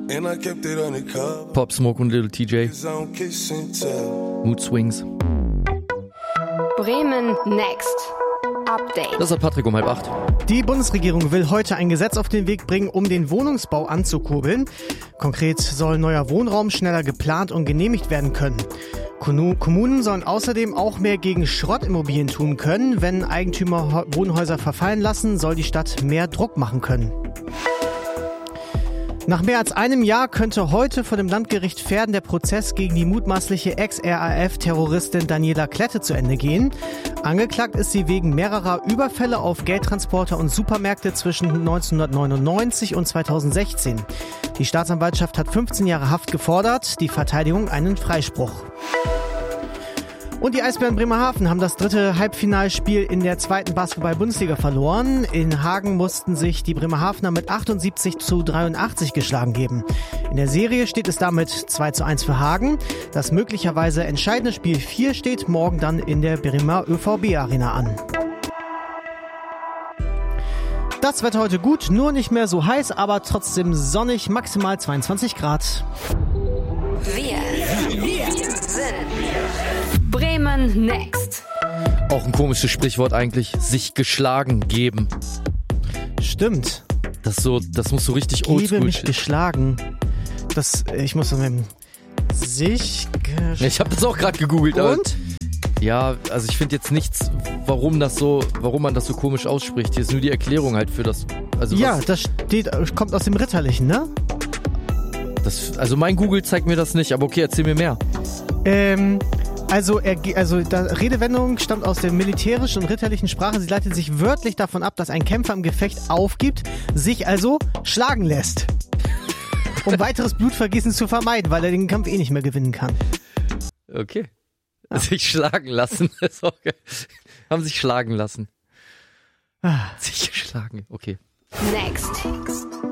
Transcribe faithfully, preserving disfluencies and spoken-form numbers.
Pop Smoke und Little T J. Mood Swings. Bremen Next. Update. Das hat Patrick um halb acht. Die Bundesregierung will heute ein Gesetz auf den Weg bringen, um den Wohnungsbau anzukurbeln. Konkret soll neuer Wohnraum schneller geplant und genehmigt werden können. Kommunen sollen außerdem auch mehr gegen Schrottimmobilien tun können. Wenn Eigentümer Wohnhäuser verfallen lassen, soll die Stadt mehr Druck machen können. Nach mehr als einem Jahr könnte heute vor dem Landgericht Verden der Prozess gegen die mutmaßliche Ex-R A F-Terroristin Daniela Klette zu Ende gehen. Angeklagt ist sie wegen mehrerer Überfälle auf Geldtransporter und Supermärkte zwischen neunzehnhundertneunundneunzig und zweitausendsechzehn. Die Staatsanwaltschaft hat fünfzehn Jahre Haft gefordert, die Verteidigung einen Freispruch. Und die Eisbären Bremerhaven haben das dritte Halbfinalspiel in der zweiten Basketball-Bundesliga verloren. In Hagen mussten sich die Bremerhavener mit achtundsiebzig zu dreiundachtzig geschlagen geben. In der Serie steht es damit zwei zu eins für Hagen. Das möglicherweise entscheidende Spiel vier steht morgen dann in der Bremer Ö V B-Arena an. Das Wetter heute gut, nur nicht mehr so heiß, aber trotzdem sonnig, maximal zweiundzwanzig Grad. Wir, wir sind Bremen Next. Auch ein komisches Sprichwort eigentlich. Sich geschlagen geben. Stimmt. Das so, das muss so richtig oldschool. Gebe mich geschlagen. Das, ich muss sagen, sich geschlagen. Ich habe das auch gerade gegoogelt. Und? Ja, also ich finde jetzt nichts, warum das so, warum man das so komisch ausspricht. Hier ist nur die Erklärung halt für das. Also ja, was, das steht, kommt aus dem Ritterlichen, ne? Das, also mein Google zeigt mir das nicht, aber okay, erzähl mir mehr. Ähm, also, er, also die Redewendung stammt aus der militärischen und ritterlichen Sprache. Sie leitet sich wörtlich davon ab, dass ein Kämpfer im Gefecht aufgibt, sich also schlagen lässt. Um weiteres Blutvergießen zu vermeiden, weil er den Kampf eh nicht mehr gewinnen kann. Okay. Ja. Sich schlagen lassen. Das ist auch geil. Haben sich schlagen lassen. Ah. Sich geschlagen, okay. Next.